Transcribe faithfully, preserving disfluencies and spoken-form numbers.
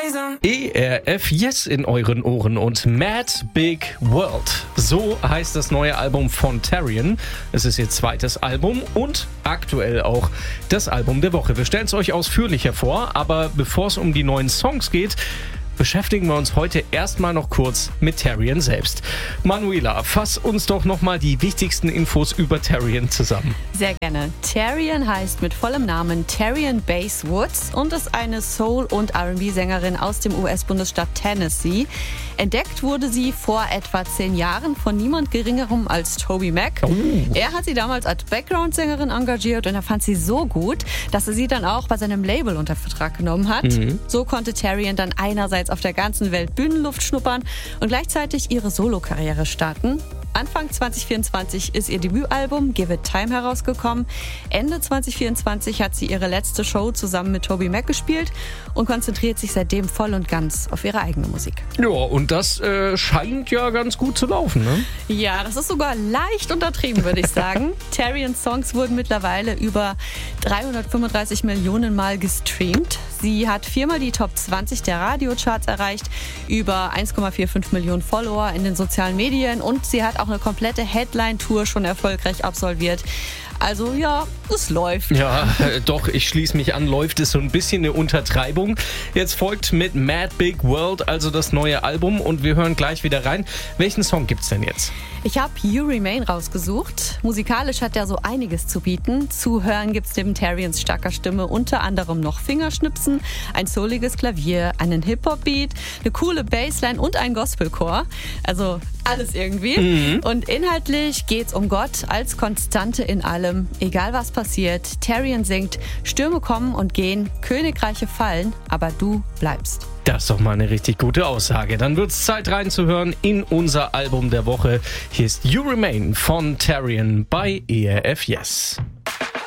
E R F Yes in euren Ohren und Mad Big World. So heißt das neue Album von Terrian. Es ist ihr zweites Album und aktuell auch das Album der Woche. Wir stellen es euch ausführlicher vor, aber bevor es um die neuen Songs geht, beschäftigen wir uns heute erstmal noch kurz mit Terrian selbst. Manuela, fass uns doch nochmal die wichtigsten Infos über Terrian zusammen. Sehr gerne. Terrian heißt mit vollem Namen Terrian Bass Woods und ist eine Soul- und R and B-Sängerin aus dem U S-Bundesstaat Tennessee. Entdeckt wurde sie vor etwa zehn Jahren von niemand Geringerem als TobyMac. Oh. Er hat sie damals als Background-Sängerin engagiert und er fand sie so gut, dass er sie dann auch bei seinem Label unter Vertrag genommen hat. Mhm. So konnte Terrian dann einerseits auf der ganzen Welt Bühnenluft schnuppern und gleichzeitig ihre Solokarriere starten. Anfang zwanzig vierundzwanzig ist ihr Debütalbum Give It Time herausgekommen. Ende zwanzig vierundzwanzig hat sie ihre letzte Show zusammen mit TobyMac gespielt und konzentriert sich seitdem voll und ganz auf ihre eigene Musik. Ja, und das äh, scheint ja ganz gut zu laufen, ne? Ja, das ist sogar leicht untertrieben, würde ich sagen. Terrians Songs wurden mittlerweile über dreihundertfünfunddreißig Millionen Mal gestreamt. Sie hat viermal die Top zwanzig der Radiocharts erreicht, über eins Komma fünfundvierzig Millionen Follower in den sozialen Medien und sie hat auch eine komplette Headline-Tour schon erfolgreich absolviert. Also ja, es läuft. Ja, äh, doch, ich schließe mich an, läuft ist so ein bisschen eine Untertreibung. Jetzt folgt mit Mad Big World also das neue Album und wir hören gleich wieder rein. Welchen Song gibt's denn jetzt? Ich habe You Remain rausgesucht. Musikalisch hat er so einiges zu bieten. Zu hören gibt's neben Terrians starker Stimme unter anderem noch Fingerschnipsen, ein souliges Klavier, einen Hip-Hop-Beat, eine coole Bassline und ein Gospelchor. Also alles irgendwie. Mhm. Und inhaltlich geht's um Gott als Konstante in allem. Egal was passiert, Terrian singt, Stürme kommen und gehen, Königreiche fallen, aber du bleibst. Das ist doch mal eine richtig gute Aussage. Dann wird's Zeit reinzuhören in unser Album der Woche. Hier ist You Remain von Terrian bei E R F Yes.